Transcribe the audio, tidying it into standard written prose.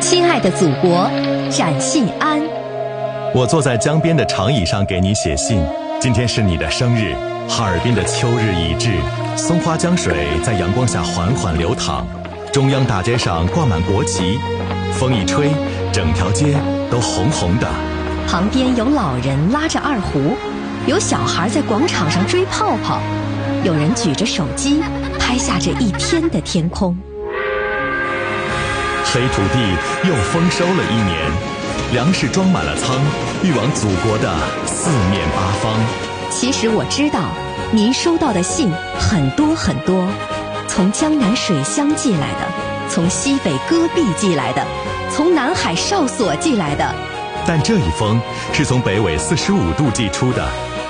亲爱的祖国，展信安。 我坐在江边的长椅上给你写信，今天是你的生日。哈尔滨的秋日已至，松花江水在阳光下缓缓流淌，中央大街上挂满国旗，风一吹，整条街都红红的。 旁边有老人拉着二胡，有小孩在广场上追泡泡，有人举着手机拍下这一天的天空。 黑土地又丰收了一年，粮食装满了仓，运往祖国的四面八方。 其实我知道，您收到的信很多很多，从江南水乡寄来的，从西北戈壁寄来的，从南海哨所寄来的。 但这一封是从北纬45度寄出的，